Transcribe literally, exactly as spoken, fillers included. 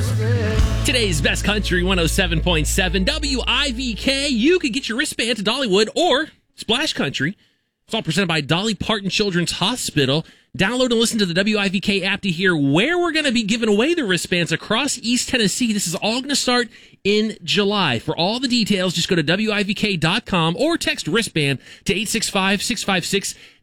Today's Best Country one oh seven point seven W I V K. You could get your wristband to Dollywood or Splash Country. It's all presented by Dolly Parton Children's Hospital. Download and listen to the W I V K app to hear where we're going to be giving away the wristbands across East Tennessee. This is all going to start in July. For all the details, just go to W I V K dot com or text wristband to eight six five, six five six,